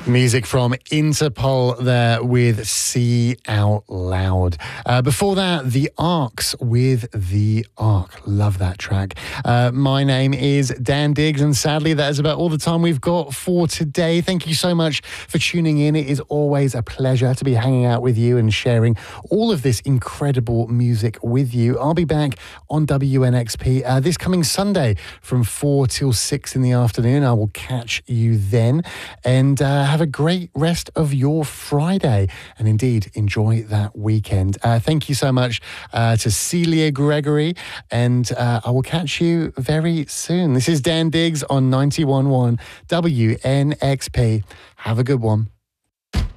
Music from Interpol there with See Out Loud. Before that, The Arcs with The Arc. Love that track. My name is Dan Diggs, and sadly, that is about all the time we've got for today. Thank you so much for tuning in. It is always a pleasure to be hanging out with you and sharing all of this incredible music with you. I'll be back on WNXP this coming Sunday from 4 till 6 in the afternoon. I will catch you then, and have a great rest of your Friday, and indeed enjoy that weekend. Thank you so much to Celia Gregory, and I will catch you very soon. This is Dan Diggs on 91.1 WNXP. Have a good one.